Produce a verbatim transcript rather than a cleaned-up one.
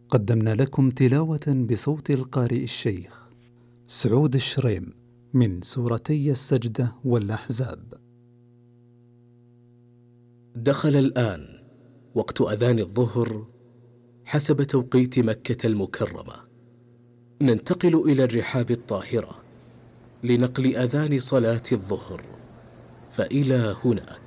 قدمنا لكم تلاوة بصوت القارئ الشيخ سعود الشريم من سورتي السجدة والأحزاب. دخل الآن وقت أذان الظهر حسب توقيت مكة المكرمة. ننتقل إلى الرحاب الطاهرة لنقل أذان صلاة الظهر، فإلى هناك.